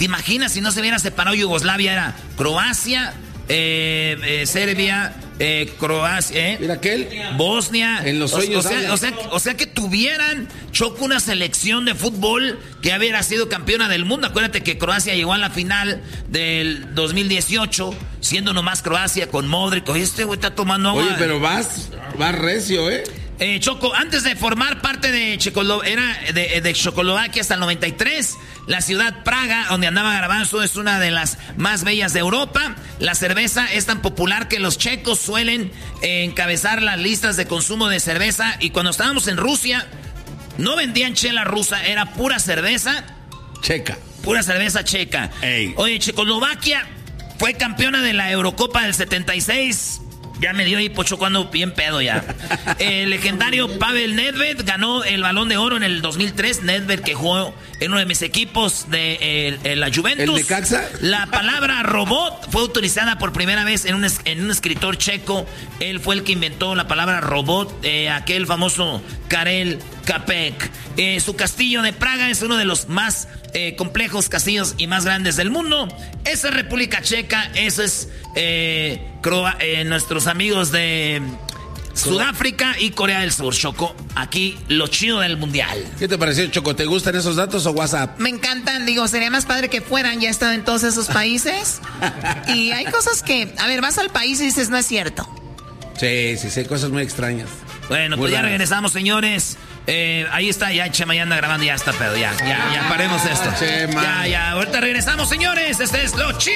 ¿Te imaginas si no se hubiera separado Yugoslavia? Era Croacia, Serbia, Croacia, Mira aquel. Bosnia. En los sueños. O sea que tuvieran, Choco, una selección de fútbol que hubiera sido campeona del mundo. Acuérdate que Croacia llegó a la final del 2018, siendo nomás Croacia con Modric. Oye, este güey está tomando agua. Oye, pero vas recio, Choco, antes de formar parte de Checoslovaquia hasta el 93, la ciudad Praga, donde andaba Garbanzo, es una de las más bellas de Europa. La cerveza es tan popular que los checos suelen encabezar las listas de consumo de cerveza. Y cuando estábamos en Rusia, no vendían chela rusa, era pura cerveza checa. Pura cerveza checa. Ey. Oye, Checoslovaquia fue campeona de la Eurocopa del 76. Ya me dio hipo, Choco, ando bien pedo ya. El legendario Pavel Nedved ganó el Balón de Oro en el 2003. Nedved, que jugó en uno de mis equipos de la Juventus. ¿El Necaxa? La palabra robot fue utilizada por primera vez en un escritor checo. Él fue el que inventó la palabra robot, aquel famoso Karel Čapek. Su castillo de Praga es uno de los más complejos castillos y más grandes del mundo. Esa es República Checa. Eso es nuestros amigos de Sudáfrica y Corea del Sur, Choco. Aquí lo chido del mundial. ¿Qué te pareció, Choco? ¿Te gustan esos datos o WhatsApp? Me encantan, digo, sería más padre que fueran. Ya he estado en todos esos países. Y hay cosas que, a ver, vas al país y dices, no es cierto. Sí, cosas muy extrañas. Bueno, pues ya regresamos, señores. Ahí está, ya Chema ya anda grabando, ya está pedo, ya paremos esto. Chema. Ya, ahorita regresamos, señores. Este es lo chido.